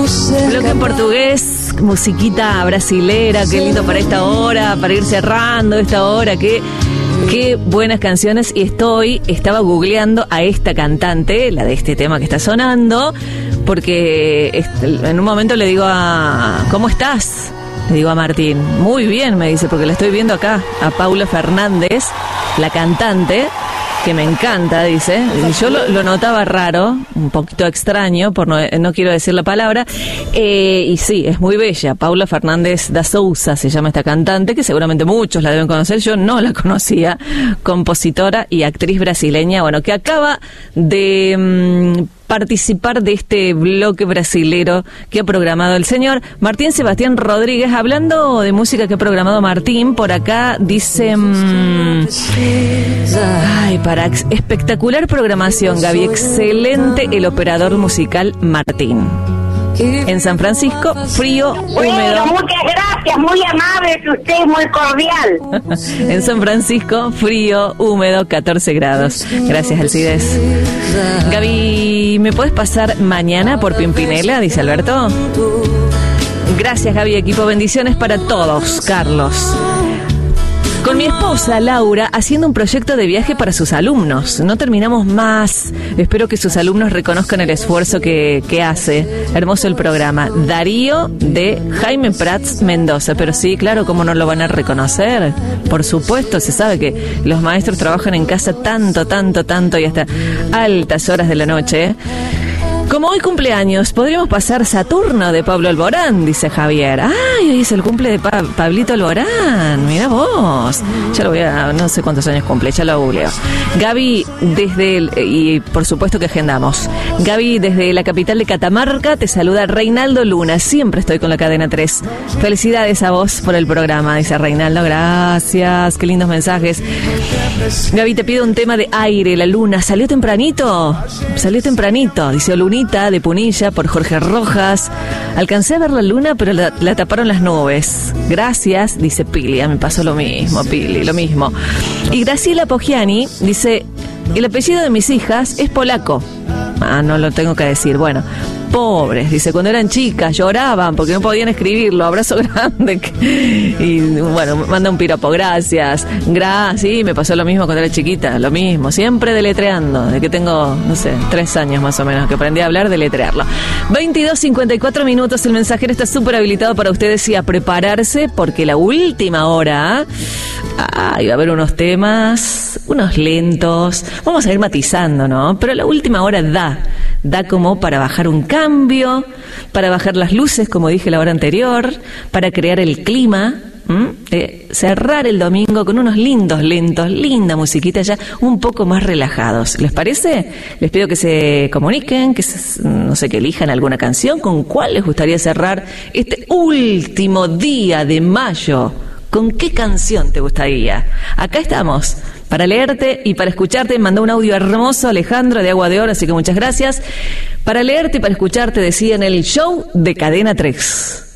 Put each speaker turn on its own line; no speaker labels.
Bloque en portugués, musiquita brasilera, qué lindo para esta hora, para ir cerrando esta hora, qué buenas canciones. Y estaba googleando a esta cantante, la de este tema que está sonando, porque en un momento le digo ¿cómo estás? Le digo a Martín, muy bien, me dice, porque la estoy viendo acá, a Paula Fernández, la cantante, que me encanta, dice. Yo lo notaba raro, un poquito extraño, por no quiero decir la palabra, y sí, es muy bella. Paula Fernández da Souza se llama esta cantante, que seguramente muchos la deben conocer, yo no la conocía, compositora y actriz brasileña, bueno, que acaba de participar de este bloque brasilero que ha programado el señor Martín Sebastián Rodríguez. Hablando de música que ha programado Martín, por acá dice para espectacular programación, Gaby, excelente el operador musical Martín. En San Francisco, frío, húmedo.
Bueno, muchas gracias, muy amable usted, muy cordial.
En San Francisco, frío, húmedo, 14 grados. Gracias, Alcides. Gaby, ¿me puedes pasar mañana por Pimpinela? Dice Alberto. Gracias, Gaby, equipo. Bendiciones para todos, Carlos. Con mi esposa, Laura, haciendo un proyecto de viaje para sus alumnos. No terminamos más. Espero que sus alumnos reconozcan el esfuerzo que hace. Hermoso el programa. Darío de Jaime Prats, Mendoza. Pero sí, claro, ¿cómo no lo van a reconocer? Por supuesto, se sabe que los maestros trabajan en casa tanto y hasta altas horas de la noche, ¿eh? Como hoy cumpleaños, podríamos pasar Saturno de Pablo Alborán, dice Javier. Ay, hoy es el cumple de Pablito Alborán. Mira vos. Ya lo voy no sé cuántos años cumple, ya lo googleo. Gaby, y por supuesto que agendamos. Gaby, desde la capital de Catamarca, te saluda Reinaldo Luna. Siempre estoy con la cadena 3. Felicidades a vos por el programa, dice Reinaldo. Gracias, qué lindos mensajes. Gaby, te pido un tema de Aire, la luna. ¿Salió tempranito? Salió tempranito, dice Lunita de Punilla por Jorge Rojas. Alcancé a ver la luna, pero la taparon las nubes. Gracias, dice Pili. Me pasó lo mismo, Pili, lo mismo. Y Graciela Poggiani dice, el apellido de mis hijas es polaco. No lo tengo que decir. Bueno, pobres, dice, cuando eran chicas lloraban porque no podían escribirlo. Abrazo grande. Y bueno, manda un piropo. Gracias. Sí, me pasó lo mismo cuando era chiquita. Lo mismo, siempre deletreando. De que tengo, no sé, 3 años más o menos que aprendí a hablar, deletrearlo. 22:54 minutos. El mensajero está súper habilitado para ustedes y a prepararse porque la última hora va a haber unos temas, unos lentos. Vamos a ir matizando, ¿no? Pero la última hora da como para bajar un cambio, para bajar las luces, como dije la hora anterior, para crear el clima, cerrar el domingo con unos lindos lentos, linda musiquita ya un poco más relajados. ¿Les parece? Les pido que se comuniquen, que que elijan alguna canción. ¿Con cuál les gustaría cerrar este último día de mayo? ¿Con qué canción te gustaría? Acá estamos, para leerte y para escucharte. Mandó un audio hermoso Alejandro de Agua de Oro, así que muchas gracias. Para leerte y para escucharte, decía en el show de Cadena 3.